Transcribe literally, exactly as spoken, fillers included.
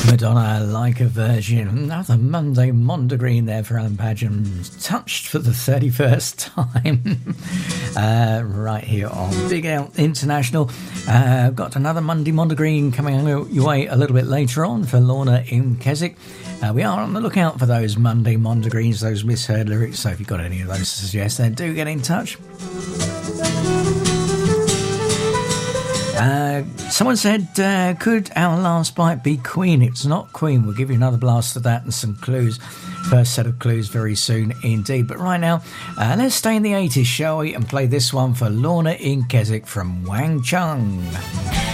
Madonna, Like a Virgin. Another Monday Mondegreen there for Alan Paget. Touched for the thirty-first time. uh, right here on Big L International. Uh, got another Monday Mondegreen coming your way a little bit later on for Lorna in Keswick. Uh, we are on the lookout for those Monday Mondegreens, those misheard lyrics. So if you've got any of those to suggest, then do get in touch. Uh, someone said, uh, could our last bite be Queen? It's not Queen. We'll give you another blast of that and some clues. First set of clues very soon indeed. But right now, uh, let's stay in the eighties, shall we? And play this one for Lorna in Keswick from Wang Chung.